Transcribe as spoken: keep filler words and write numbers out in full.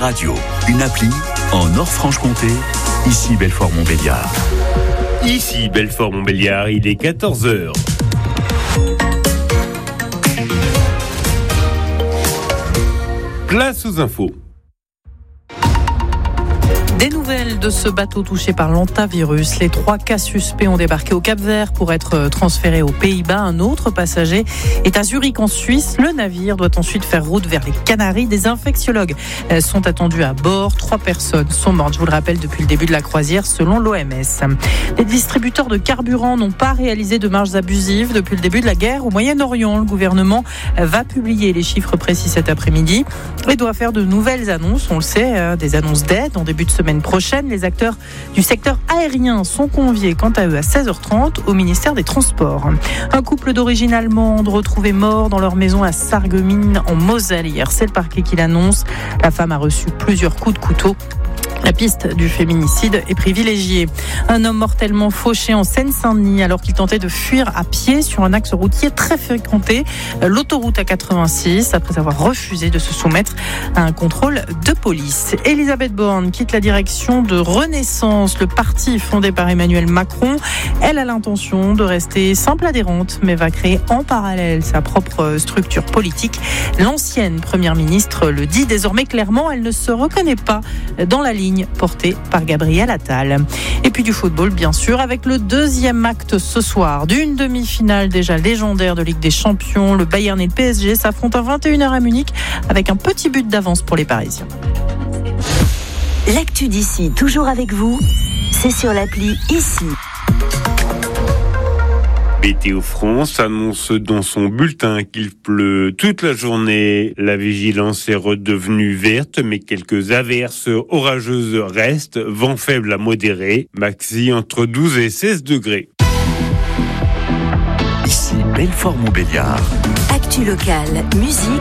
radio, une appli en Nord-Franche-Comté, ici Belfort-Montbéliard. Ici Belfort-Montbéliard, il est quatorze heures. Place aux infos. Des nouvelles de ce bateau touché par l'hantavirus. Les trois cas suspects ont débarqué au Cap-Vert pour être transférés aux Pays-Bas. Un autre passager est à Zurich en Suisse. Le navire doit ensuite faire route vers les Canaries. Des infectiologues sont attendus à bord. Trois personnes sont mortes, je vous le rappelle, depuis le début de la croisière, selon l'O M S. Les distributeurs de carburant n'ont pas réalisé de marges abusives depuis le début de la guerre au Moyen-Orient. Le gouvernement va publier les chiffres précis cet après-midi et doit faire de nouvelles annonces. On le sait, des annonces d'aide en début de semaine prochaine. Les acteurs du secteur aérien sont conviés quant à eux à seize heures trente au ministère des Transports. Un couple d'origine allemande retrouvé mort dans leur maison à Sarreguemines en Moselle hier. C'est le parquet qui l'annonce. La femme a reçu plusieurs coups de couteau. La piste du féminicide est privilégiée. Un homme mortellement fauché en Seine-Saint-Denis alors qu'il tentait de fuir à pied sur un axe routier très fréquenté, l'autoroute A quatre-vingt-six, après avoir refusé de se soumettre à un contrôle de police. Elisabeth Borne quitte la direction de Renaissance, le parti fondé par Emmanuel Macron. Elle a l'intention de rester simple adhérente, mais va créer en parallèle sa propre structure politique. L'ancienne première ministre le dit désormais clairement, elle ne se reconnaît pas dans la ligne portée par Gabriel Attal. Et puis du football, bien sûr, avec le deuxième acte ce soir d'une demi-finale déjà légendaire de Ligue des Champions. Le Bayern et le P S G s'affrontent à vingt et une heures à Munich avec un petit but d'avance pour les Parisiens. L'actu d'ici, toujours avec vous, c'est sur l'appli Ici. Météo France annonce dans son bulletin qu'il pleut toute la journée. La vigilance est redevenue verte, mais quelques averses orageuses restent. Vent faible à modéré, maxi entre douze et seize degrés. Ici Belfort-Montbéliard. Actu locale, musique